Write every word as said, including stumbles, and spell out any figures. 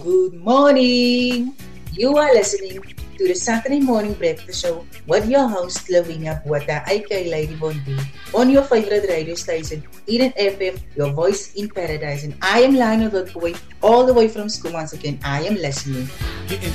Good morning! You are listening to the Saturday Morning Breakfast Show with your host, Lavinia Buata, aka Lady Bondi, on your favorite radio station, Eden F M, your voice in paradise. And I am Lionel Woodboy, all the way from Skumansik, and I am listening.